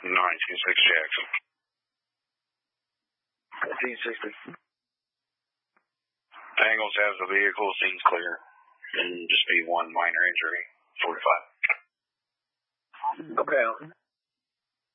1960 Jackson. 1960. Bengals has the vehicle, seems clear. And just be one minor injury, 45. Okay.